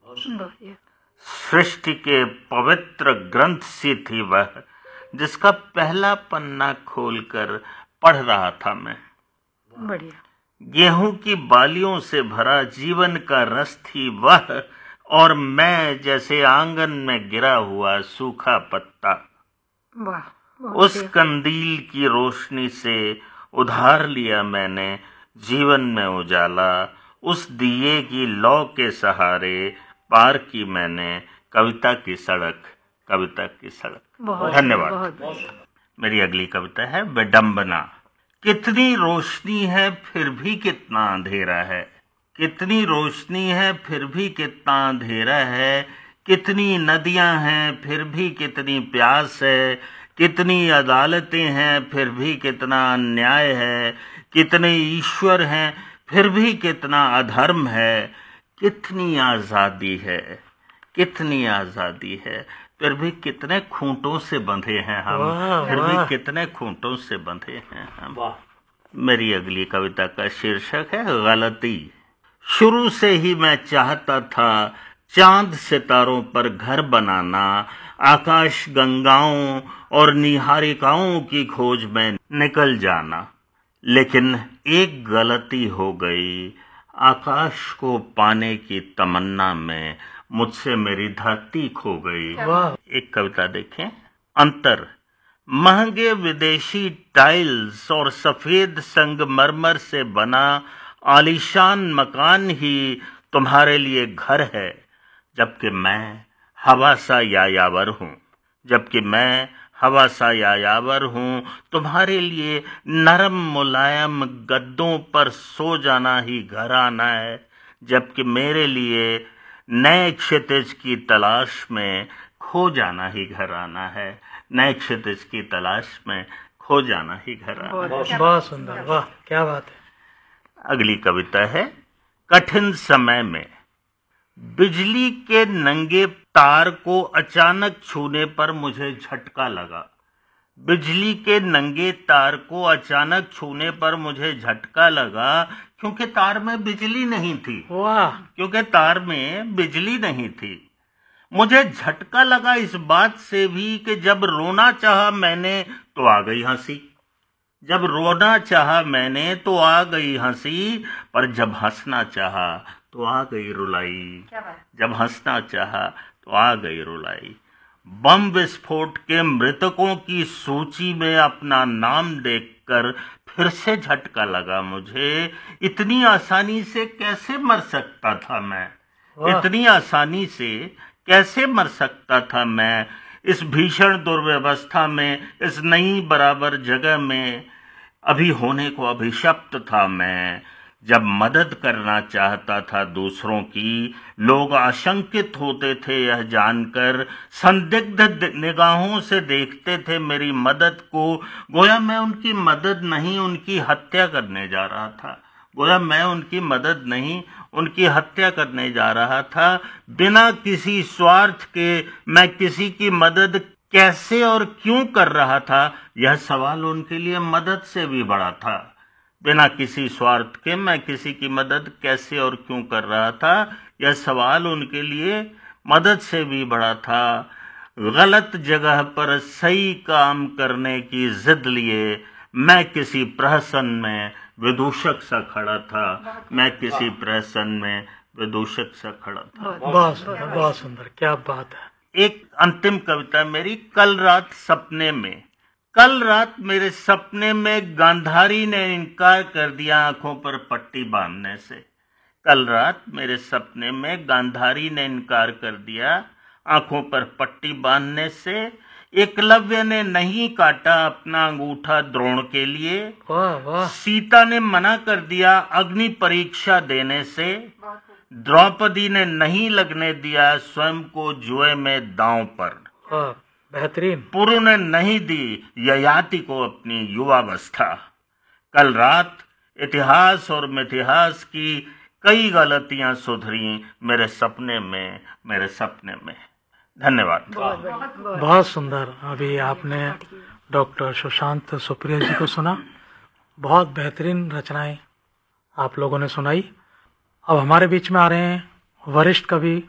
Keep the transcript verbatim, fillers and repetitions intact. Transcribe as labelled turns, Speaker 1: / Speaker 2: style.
Speaker 1: सृष्टि के पवित्र ग्रंथ सी थी वह, जिसका पहला पन्ना खोलकर पढ़ रहा था मैं।
Speaker 2: बढ़िया।
Speaker 1: गेहूं की बालियों से भरा जीवन का रस थी वह, और मैं जैसे आंगन में गिरा हुआ सूखा पत्ता।
Speaker 2: वाह।
Speaker 1: उस कंदील की रोशनी से उधार लिया मैंने जीवन में उजाला, उस दिए की लौ के सहारे पार की मैंने कविता की सड़क, कविता की सड़क। धन्यवाद। मेरी अगली कविता है विडंबना। कितनी रोशनी है फिर भी कितना अंधेरा है, कितनी रोशनी है फिर भी कितना अंधेरा है, कितनी नदियां हैं फिर भी कितनी प्यास है, कितनी अदालतें हैं फिर भी कितना अन्याय है, कितने ईश्वर हैं फिर भी कितना अधर्म है, कितनी आज़ादी है, कितनी आज़ादी है, फिर भी कितने खूंटों से बंधे हैं हम, फिर भी कितने खूंटों से बंधे हैं हम। मेरी अगली कविता का शीर्षक है गलती। शुरू से ही मैं चाहता था चांद सितारों पर घर बनाना, आकाश गंगाओं और निहारिकाओं की खोज में निकल जाना, लेकिन एक गलती हो गई। आकाश को पाने की तमन्ना में मुझसे मेरी धरती खो गई। एक कविता देखें। अंतर। महंगे विदेशी टाइल्स और सफेद संगमरमर से बना आलीशान मकान ही तुम्हारे लिए घर है, जबकि मैं हवा सा यायावर हूँ, जबकि मैं हवा सा यायावर हूँ। तुम्हारे लिए नरम मुलायम गद्दों पर सो जाना ही घर आना है, जबकि मेरे लिए नए क्षितिज की तलाश में खो जाना ही घर आना है, नए क्षितिज की तलाश में खो जाना ही घर आना है।
Speaker 3: बहुत सुंदर, वाह क्या बात है।
Speaker 1: अगली कविता है कठिन समय में। बिजली के नंगे तार को अचानक छूने पर मुझे झटका लगा, बिजली के नंगे तार को अचानक छूने पर मुझे झटका लगा, क्योंकि तार में बिजली नहीं थी।
Speaker 3: वाह।
Speaker 1: क्योंकि तार में बिजली नहीं थी। मुझे झटका लगा इस बात से भी कि जब रोना चाहा मैंने तो आ गई हंसी, जब रोना चाहा मैंने तो आ गई हंसी, पर जब हंसना चाहा तो आ गई रुलाई, जब हंसना चाहा तो आ गई रुलाई। बम विस्फोट के मृतकों की सूची में अपना नाम देखकर फिर से झटका लगा मुझे। इतनी आसानी से कैसे मर सकता था मैं, इतनी आसानी से कैसे मर सकता था मैं, इस भीषण दुर्व्यवस्था में, इस नई बराबर जगह में अभी होने को अभिशप्त था मैं। जब मदद करना चाहता था दूसरों की, लोग आशंकित होते थे यह जानकर, संदिग्ध निगाहों से देखते थे मेरी मदद को, गोया मैं उनकी मदद नहीं उनकी हत्या करने जा रहा था, गोया मैं उनकी मदद नहीं उनकी हत्या करने जा रहा था। बिना किसी स्वार्थ के मैं किसी की मदद कैसे और क्यों कर रहा था, यह सवाल उनके लिए मदद से भी बड़ा था। बिना किसी स्वार्थ के मैं किसी की मदद कैसे और क्यों कर रहा था, यह सवाल उनके लिए मदद से भी बड़ा था। गलत जगह पर सही काम करने की जिद लिए मैं किसी प्रहसन में विदूषक सा खड़ा था, मैं किसी प्रहसन में विदूषक सा खड़ा था।
Speaker 3: बहुत सुंदर, बहुत सुंदर, क्या बात है।
Speaker 1: एक अंतिम कविता मेरी कल रात सपने में। कल रात मेरे सपने में गांधारी ने इनकार कर दिया आंखों पर पट्टी बांधने से। कल रात मेरे सपने में गांधारी ने इनकार कर दिया आंखों पर पट्टी बांधने से। एकलव्य ने नहीं काटा अपना अंगूठा द्रोण के लिए।
Speaker 3: वाह वाह।
Speaker 1: सीता ने मना कर दिया अग्नि परीक्षा देने से। द्रौपदी ने नहीं लगने दिया स्वयं को जुए में दांव पर।
Speaker 3: वाह बेहतरीन।
Speaker 1: पुरु ने नहीं दी ययाति को अपनी युवावस्था। कल रात इतिहास और मिथिहास की कई गलतियां सुधरी मेरे सपने में, मेरे सपने में। धन्यवाद।
Speaker 3: बहुत सुंदर। अभी आपने डॉक्टर सुशांत सुप्रिया जी को सुना, बहुत बेहतरीन रचनाएं आप लोगों ने सुनाई। अब हमारे बीच में आ रहे हैं वरिष्ठ कवि